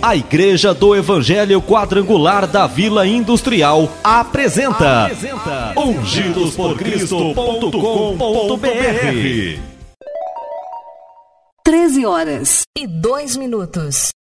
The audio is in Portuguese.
A Igreja do Evangelho Quadrangular da Vila Industrial apresenta ungidosporcristo.com.br. 13h02.